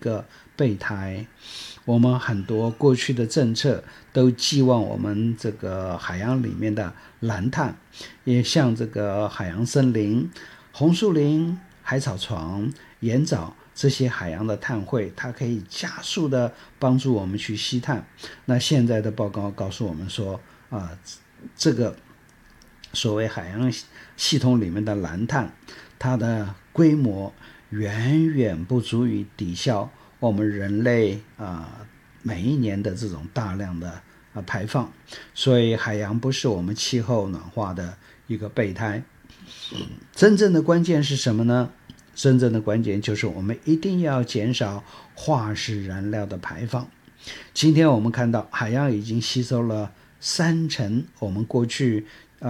个备胎。我们很多过去的政策都寄望我们这个海洋里面的蓝碳，也像这个海洋森林、红树林、海草床、盐藻这些海洋的碳汇，它可以加速的帮助我们去吸碳。那现在的报告告诉我们说这个所谓海洋系统里面的蓝碳，它的规模远远不足以抵消我们人类每一年的这种大量的排放。所以海洋不是我们气候暖化的一个备胎。真正的关键是什么呢？真正的关键就是我们一定要减少化石燃料的排放。今天我们看到海洋已经吸收了30%我们过去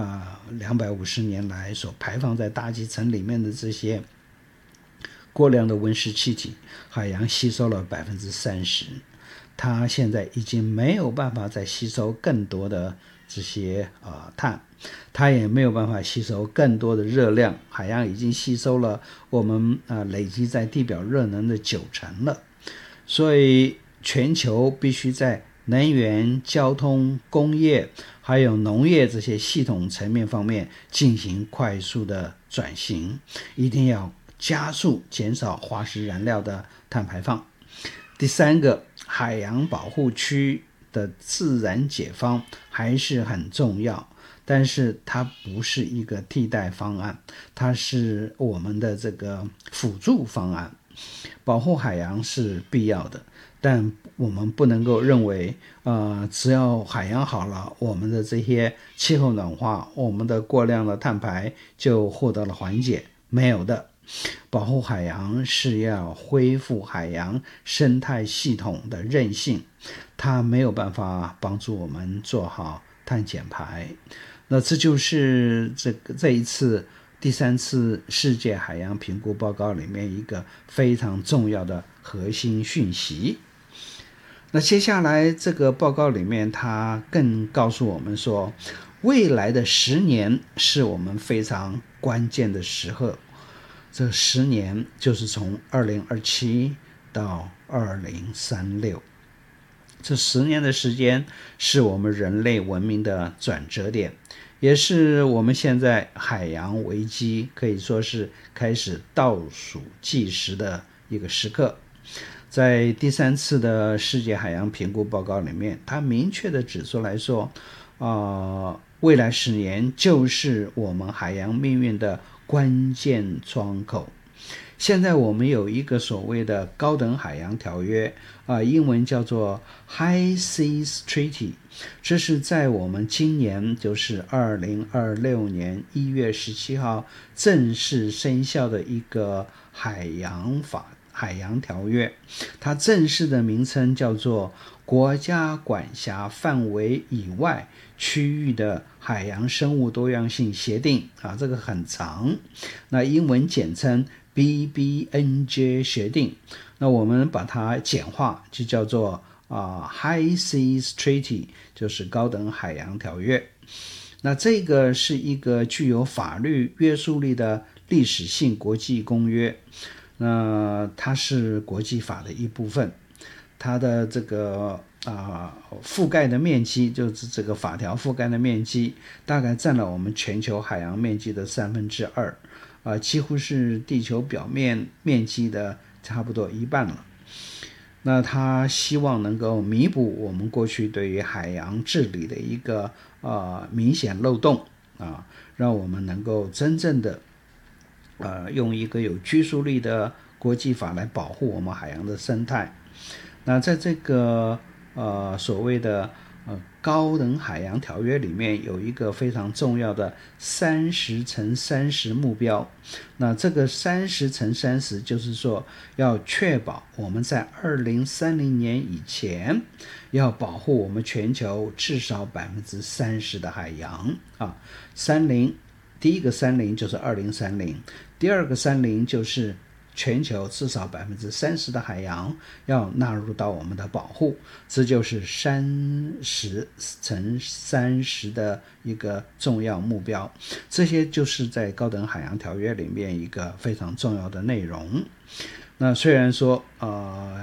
250年来所排放在大气层里面的这些过量的温室气体，海洋吸收了30%。它现在已经没有办法再吸收更多的这些碳，它也没有办法吸收更多的热量。海洋已经吸收了我们累积在地表热能的90%了。所以全球必须在能源、交通、工业还有农业这些系统层面方面进行快速的转型，一定要加速减少化石燃料的碳排放。第三个，海洋保护区的自然解放还是很重要，但是它不是一个替代方案，它是我们的这个辅助方案。保护海洋是必要的，但我们不能够认为只要海洋好了，我们的这些气候暖化，我们的过量的碳排就获得了缓解。没有的。保护海洋是要恢复海洋生态系统的韧性，它没有办法帮助我们做好碳减排。那这就是这一次第3次世界海洋评估报告里面一个非常重要的核心讯息。那接下来这个报告里面，它更告诉我们说，未来的10年是我们非常关键的时刻。这10年就是从2027到2036，这10年的时间是我们人类文明的转折点，也是我们现在海洋危机可以说是开始倒数计时的一个时刻。在第3次的世界海洋评估报告里面，它明确的指出来说未来10年就是我们海洋命运的关键窗口。现在我们有一个所谓的高等海洋条约英文叫做 High Seas Treaty， 这是在我们今年就是2026年1月17号正式生效的一个海洋条约。它正式的名称叫做国家管辖范围以外区域的海洋生物多样性协定这个很长，那英文简称 BBNJ 协定，那我们把它简化就叫做High Seas Treaty， 就是高等海洋条约。那这个是一个具有法律约束力的历史性国际公约，它是国际法的一部分，它的这个覆盖的面积，就是这个法条覆盖的面积大概占了我们全球海洋面积的2/3，几乎是地球表面面积的差不多一半了。那他希望能够弥补我们过去对于海洋治理的一个明显漏洞让我们能够真正的用一个有拘束力的国际法来保护我们海洋的生态。那在这个所谓的高等海洋条约里面有一个非常重要的30×30目标。那这个30×30就是说要确保我们在2030年以前要保护我们全球至少30%的海洋30，第一个30就是2030，第二个30就是全球至少30%的海洋要纳入到我们的保护，这就是30×30的一个重要目标。这些就是在高等海洋条约里面一个非常重要的内容。那虽然说